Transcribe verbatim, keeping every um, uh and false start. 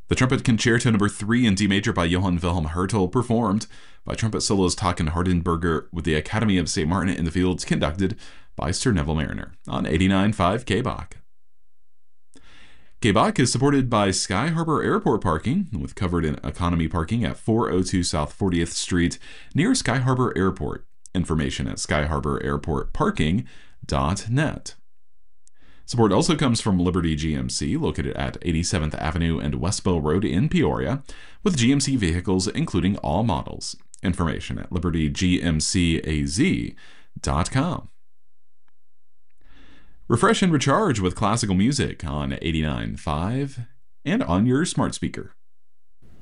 The Trumpet Concerto Number three in D major by Johann Wilhelm Hertel, performed by trumpet soloist Hakan Hardenberger with the Academy of Saint Martin in the Fields, conducted by Sir Neville Mariner on eighty-nine point five K B O C. K B O C is supported by Sky Harbor Airport Parking, with covered in economy parking at four oh two South fortieth Street near Sky Harbor Airport. Information at sky harbor airport parking dot net. Support also comes from Liberty G M C, located at eighty-seventh Avenue and Westbell Road in Peoria, with G M C vehicles including all models. Information at liberty g m c a z dot com. Refresh and recharge with classical music on eighty-nine point five and on your smart speaker.